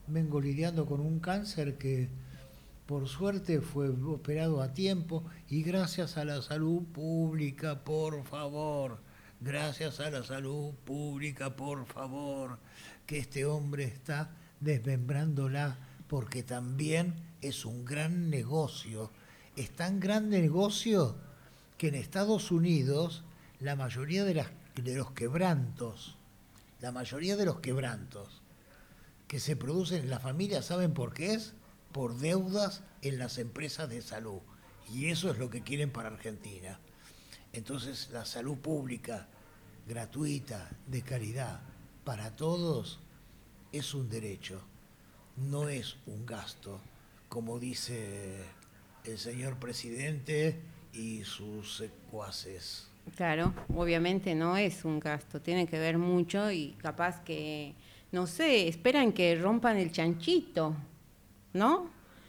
vengo lidiando con un cáncer que por suerte fue operado a tiempo y gracias a la salud pública, por favor, gracias a la salud pública, por favor, que este hombre está desmembrándola porque también es un gran negocio. Es tan gran negocio que en Estados Unidos la mayoría de los quebrantos, la mayoría de los quebrantos que se producen en la familia, ¿saben por qué es? Por deudas en las empresas de salud. Y eso es lo que quieren para Argentina. Entonces, la salud pública, gratuita, de calidad, para todos, es un derecho, no es un gasto, como dice el señor presidente y sus secuaces. Claro, obviamente no es un gasto, tiene que ver mucho y capaz que, no sé, esperan que rompan el chanchito, ¿no?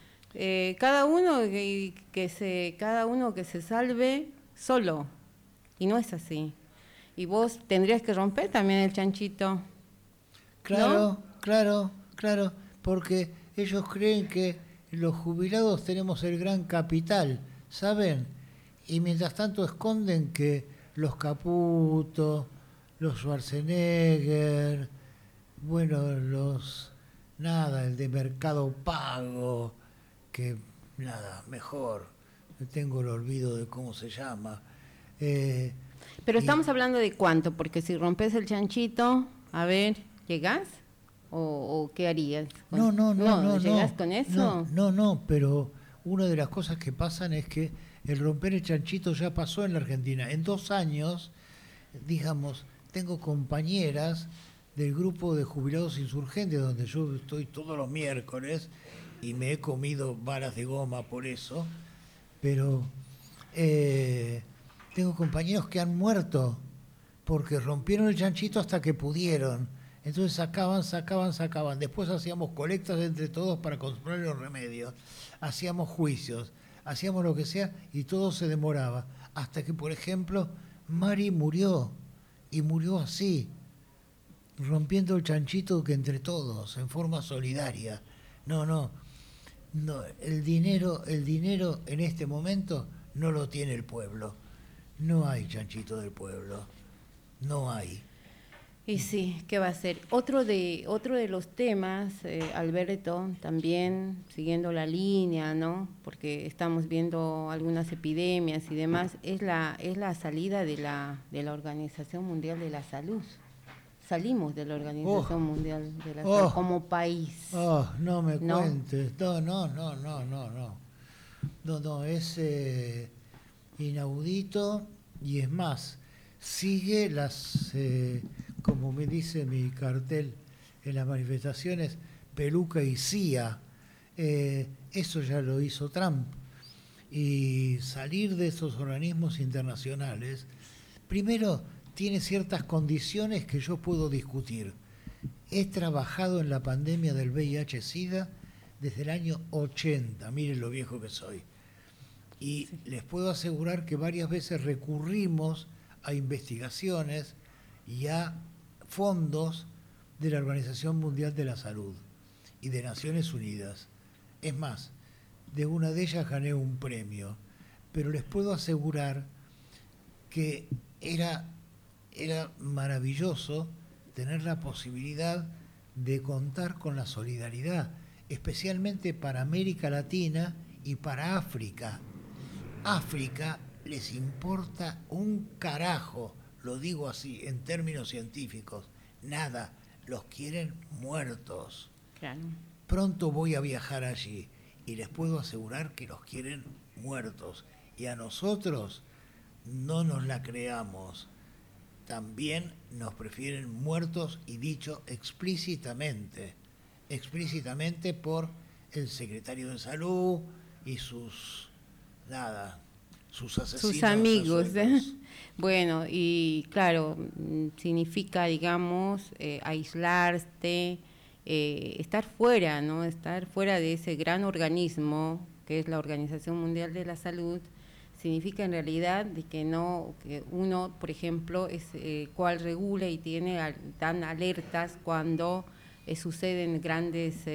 Cada uno que se salve solo, y no es así. Y vos tendrías que romper también el chanchito, ¿no? Claro, claro, claro, porque ellos creen que los jubilados tenemos el gran capital, ¿saben? Y mientras tanto esconden que los Caputo, los Schwarzenegger, bueno, nada, el de Mercado Pago, que nada, mejor, tengo el olvido de cómo se llama. Eh, Pero y estamos hablando de cuánto, porque si rompes el chanchito, a ver, ¿llegás? O qué harías? No, no, no, No, no, ¿llegás no, con no, eso? no, no, pero una de las cosas que pasan es que el romper el chanchito ya pasó en la Argentina. En 2 años, digamos, tengo compañeras del grupo de jubilados insurgentes, donde yo estoy todos los miércoles y me he comido balas de goma por eso, pero eh, tengo compañeros que han muerto porque rompieron el chanchito hasta que pudieron. Entonces sacaban. Después hacíamos colectas entre todos para comprar los remedios. Hacíamos juicios, hacíamos lo que sea y todo se demoraba. Hasta que, por ejemplo, Mari murió. Y murió así, rompiendo el chanchito que entre todos, en forma solidaria. No, no, no, el dinero en este momento no lo tiene el pueblo. No hay chanchito del pueblo. No hay. Y sí, ¿qué va a ser? Otro de los temas, Alberto, también siguiendo la línea, ¿no? Porque estamos viendo algunas epidemias y demás, es la salida de la Organización Mundial de la Salud. Salimos de la Organización Oh, Mundial de la Salud oh, como país, oh, no me ¿no? cuentes. No, no, no, no, no, no. No, no, es inaudito y es más, sigue como me dice mi cartel en las manifestaciones, peluca y CIA. Eso ya lo hizo Trump. Y salir de esos organismos internacionales, primero tiene ciertas condiciones que yo puedo discutir. He trabajado en la pandemia del VIH-Sida desde el año 80, miren lo viejo que soy. Y Sí. les puedo asegurar que varias veces recurrimos a investigaciones y a fondos de la Organización Mundial de la Salud y de Naciones Unidas. Es más, de una de ellas gané un premio, pero les puedo asegurar que era maravilloso tener la posibilidad de contar con la solidaridad, especialmente para América Latina y para África. África les importa un carajo, lo digo así en términos científicos, nada, los quieren muertos. Claro. Pronto voy a viajar allí y les puedo asegurar que los quieren muertos. Y a nosotros no nos la creamos. También nos prefieren muertos y dicho explícitamente por el secretario de Salud y sus Sus asesinos a amigos. sueldos. Bueno, y claro, significa, digamos, aislarte, estar fuera, ¿no? Estar fuera de ese gran organismo que es la Organización Mundial de la Salud, significa en realidad de que no, que uno, por ejemplo, es cual regula y tiene tan alertas cuando suceden grandes